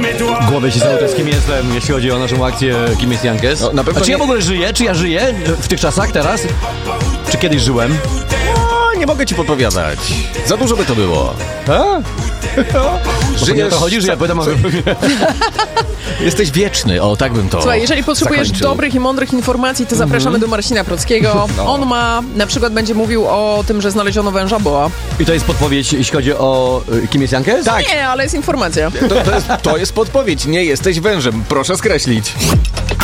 Głowy się cały czas kim jestem, jeśli chodzi o naszą akcję Kim jest Jankes. No, na pewno A czy ja nie- w ogóle żyję? Czy ja żyję w tych czasach teraz? Czy kiedyś żyłem? O, nie mogę ci podpowiadać. Za dużo by to było. Bo nie o to chodzi, że ja pytam, Jesteś wieczny, o tak bym to Słuchaj, jeżeli potrzebujesz zakończył. dobrych i mądrych informacji, to zapraszamy do Marcina Prockiego. On na przykład będzie mówił o tym, że znaleziono węża boa. I to jest podpowiedź, jeśli chodzi o Kim jest Jankes? Tak. Nie, ale jest informacja. To jest podpowiedź. Nie jesteś wężem. Proszę skreślić.